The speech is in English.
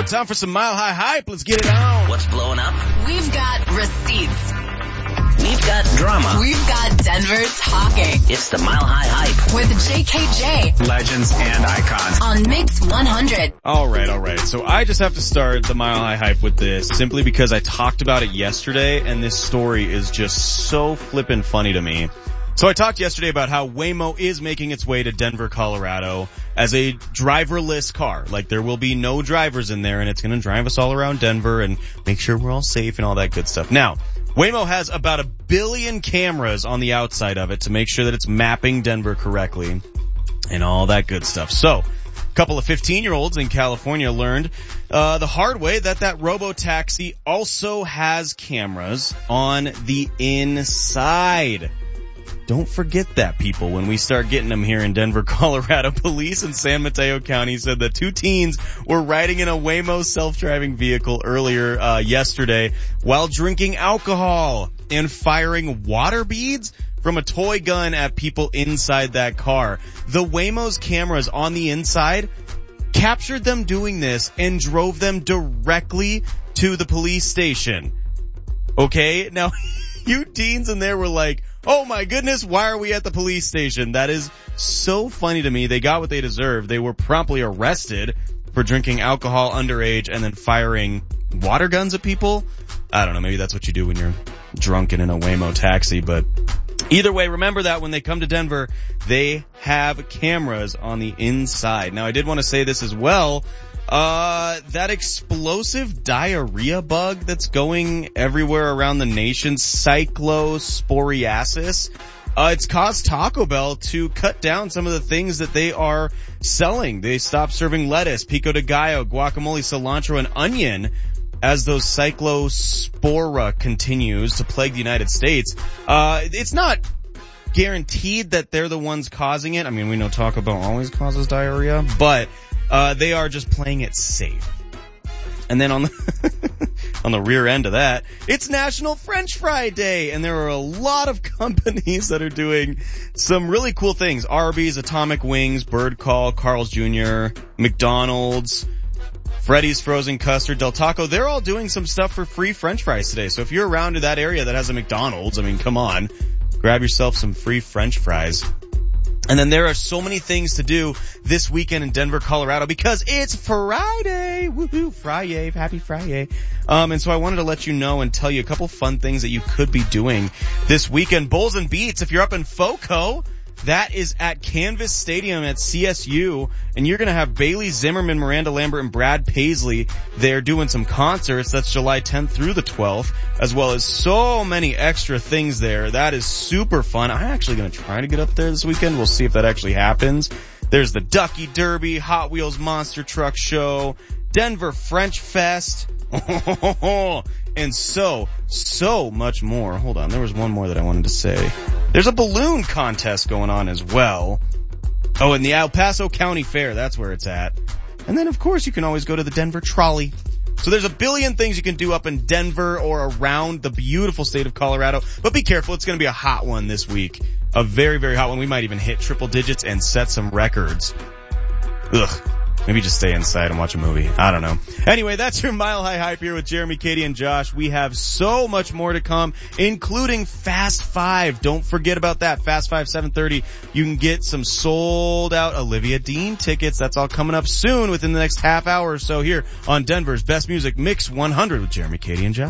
Time for some Mile High Hype. Let's get it on. What's blowing up? We've got receipts. We've got drama. We've got Denver talking. It's the Mile High Hype. With JKJ. Legends and icons. On Mix 100. All right. So I just have to start the Mile High Hype with this simply because I talked about it yesterday, and this story is just so flippin' funny to me. So I talked yesterday about how Waymo is making its way to Denver, Colorado as a driverless car. Like, there will be no drivers in there, and it's going to drive us all around Denver and make sure we're all safe and all that good stuff. Now, Waymo has about 1 billion cameras on the outside of it to make sure that it's mapping Denver correctly and all that good stuff. So, a couple of 15-year-olds in California learned the hard way that robo-taxi also has cameras on the inside. Don't forget that, people, when we start getting them here in Denver, Colorado. Police in San Mateo County said that 2 teens were riding in a Waymo self-driving vehicle earlier yesterday while drinking alcohol and firing water beads from a toy gun at people inside that car. The Waymo's cameras on the inside captured them doing this and drove them directly to the police station. Okay? Now, you teens in there were like, oh my goodness, why are we at the police station? That is so funny to me. They got what they deserved. They were promptly arrested for drinking alcohol underage and then firing water guns at people. I don't know, maybe that's what you do when you're drunk and in a Waymo taxi, but either way, remember that when they come to Denver, they have cameras on the inside. Now, I did want to say this as well. That explosive diarrhea bug that's going everywhere around the nation, cyclosporiasis, it's caused Taco Bell to cut down some of the things that they are selling. They stopped serving lettuce, pico de gallo, guacamole, cilantro, and onion as those cyclospora continues to plague the United States. It's not guaranteed that they're the ones causing it. I mean, we know Taco Bell always causes diarrhea, but they are just playing it safe. And then on the rear end of that, it's National French Fry Day, and there are a lot of companies that are doing some really cool things. Arby's, Atomic Wings, Bird Call, Carl's Jr., McDonald's, Freddy's Frozen Custard, Del Taco. They're all doing some stuff for free French fries today. So if you're around to that area that has a McDonald's, I mean, come on, grab yourself some free French fries. And then there are so many things to do this weekend in Denver, Colorado, because it's Friday. Woohoo, Friday, happy Friday. And so I wanted to let you know and tell you a couple fun things that you could be doing this weekend. Bowls and Beats, if you're up in FOCO, that is at Canvas Stadium at CSU, and you're going to have Bailey Zimmerman, Miranda Lambert, and Brad Paisley there doing some concerts. That's July 10th through the 12th, as well as so many extra things there. That is super fun. I'm actually going to try to get up there this weekend. We'll see if that actually happens. There's the Ducky Derby, Hot Wheels Monster Truck Show, Denver French Fest, and so much more. Hold on, there was one more that I wanted to say. There's a balloon contest going on as well. Oh, and the El Paso County Fair, that's where it's at. And then, of course, you can always go to the Denver Trolley. So there's 1 billion things you can do up in Denver or around the beautiful state of Colorado. But be careful, it's going to be a hot one this week. A very, very hot one. We might even hit triple digits and set some records. Ugh. Maybe just stay inside and watch a movie. I don't know. Anyway, that's your Mile High Hype here with Jeremy, Katie, and Josh. We have so much more to come, including Fast 5. Don't forget about that. Fast 5, 7:30. You can get some sold-out Olivia Dean tickets. That's all coming up soon within the next half hour or so here on Denver's Best Music Mix 100 with Jeremy, Katie, and Josh.